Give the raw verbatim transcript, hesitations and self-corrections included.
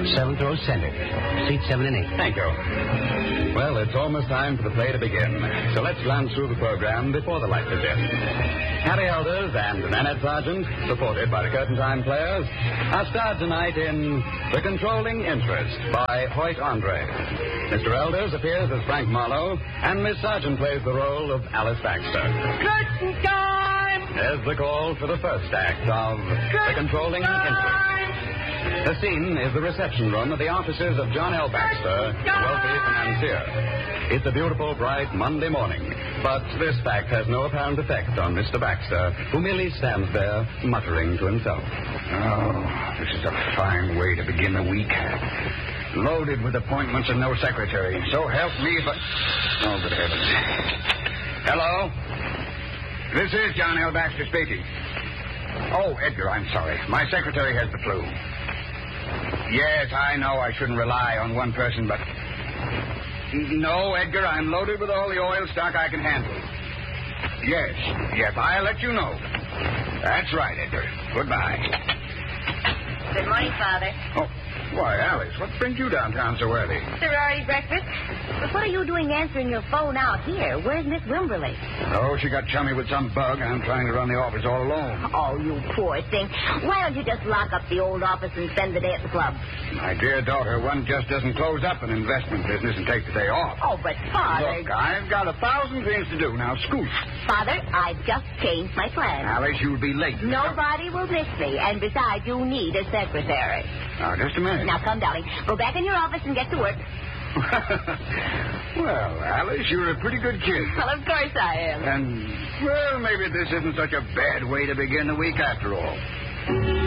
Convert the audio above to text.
Seventh row center. Seat seven and eight. Thank you. Well, it's almost time for the play to begin. So let's glance through the program before the lights are dim. Harry Elders and Nanette Sargent, supported by the Curtain Time Players, are starred tonight in The Controlling Interest by Hoyt Andre. Mister Elders appears as Frank Marlowe, and Miss Sargent plays the role of Alice Baxter. Curtain time! There's the call for the first act of The Controlling Interest. The scene is the reception room of the offices of John L. Baxter, the wealthy financier. It's a beautiful, bright Monday morning, but this fact has no apparent effect on Mister Baxter, who merely stands there muttering to himself. Oh, this is a fine way to begin the week. Loaded with appointments and no secretary. So help me if I... Oh, good heavens. Hello? This is John L. Baxter speaking. Oh, Edgar, I'm sorry. My secretary has the flu. Yes, I know I shouldn't rely on one person, but... No, Edgar, I'm loaded with all the oil stock I can handle. Yes, yes, I'll let you know. That's right, Edgar. Goodbye. Good morning, Father. Oh, why, Alice, what brings you downtown so early? Sorority breakfast. But what are you doing answering your phone out here? Where's Miss Wimberly? Oh, she got chummy with some bug, and I'm trying to run the office all alone. Oh, you poor thing. Why don't you just lock up the old office and spend the day at the club? My dear daughter, one just doesn't close up an investment business and take the day off. Oh, but Father... Look, I've got a thousand things to do. Now, scooch. Father, I've just changed my plan. Alice, you'll be late. Nobody will miss me, and besides, you need a secretary. Now, just a minute. Now, come, darling. Go back in your office and get to work. Well, Alice, you're a pretty good kid. Well, of course I am. And, well, maybe this isn't such a bad way to begin the week after all.